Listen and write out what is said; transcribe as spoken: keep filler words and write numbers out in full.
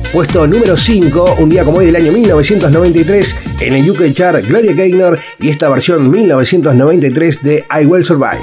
Puesto número cinco, un día como hoy del año mil novecientos noventa y tres, en el U K Chart, Gloria Gaynor y esta versión mil novecientos noventa y tres de I Will Survive.